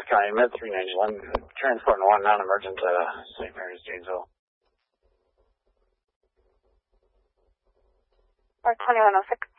County, Med 391, transporting one non-emergent to St. Mary's, Janesville. Or 2106.